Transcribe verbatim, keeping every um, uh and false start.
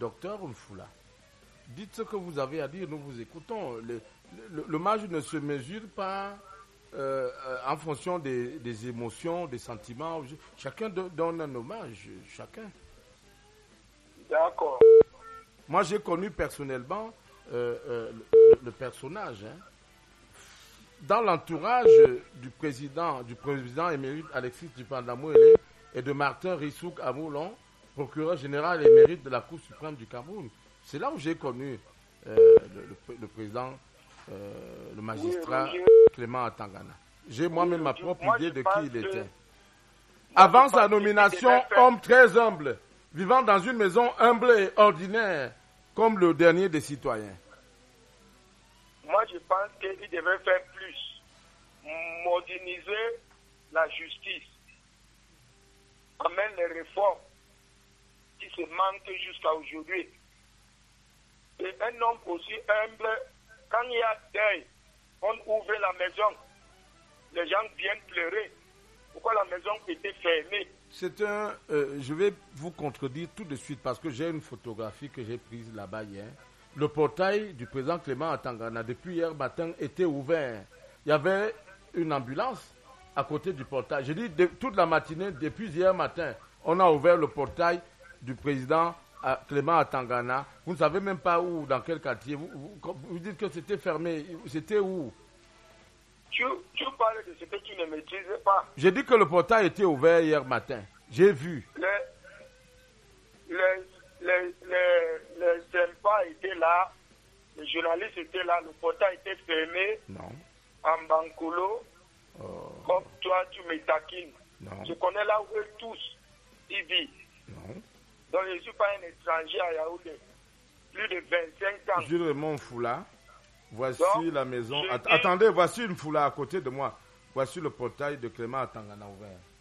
Docteur Mfoula, dites ce que vous avez à dire, nous vous écoutons. Le, le, l'hommage ne se mesure pas euh, en fonction des, des émotions, des sentiments. Chacun donne un hommage, chacun. D'accord. Moi, j'ai connu personnellement euh, euh, le, le personnage. Hein. Dans l'entourage du président, du président émérite Alexis Dupanda-Moelé et de Martin Rissouk Amoulon, procureur général émérite de la Cour suprême du Cameroun. C'est là où j'ai connu euh, le, le, le président, euh, le magistrat oui, Clément Atangana. J'ai moi-même oui, ma propre moi, idée de qui il était. Avant sa nomination, homme très humble, vivant dans une maison humble et ordinaire, comme le dernier des citoyens. Moi, je pense qu'il devait faire plus. Moderniser la justice. Amène les réformes qui se manquent jusqu'à aujourd'hui. Et un homme aussi humble, quand il y a deuil, on ouvre la maison. Les gens viennent pleurer. Pourquoi la maison était fermée? C'est un... Euh, je vais vous contredire tout de suite parce que j'ai une photographie que j'ai prise là-bas hier. Le portail du président Clément Atangana, depuis hier matin, était ouvert. Il y avait une ambulance à côté du portail. Je dis de, toute la matinée, depuis hier matin, on a ouvert le portail du président Clément Atangana. Vous ne savez même pas où, dans quel quartier. Vous, vous, vous dites que c'était fermé. C'était où? Tu, tu parles de ce que tu ne maîtrises pas. J'ai dit que le portail était ouvert hier matin. J'ai vu. Les, les, les, les, les sympas étaient là, les journalistes étaient là, le portail était fermé. Non. En Bankolo. Oh. Comme toi, tu me taquines. Non. Je connais là où eux tous ils vivent. Non. Donc je ne suis pas un étranger à Yaoundé. Plus de vingt-cinq ans. Jules Raymond Foula. Voici Donc, la maison. Att- dis... Attendez, voici une foula à côté de moi. Voici le portail de Clément Atangana ouvert.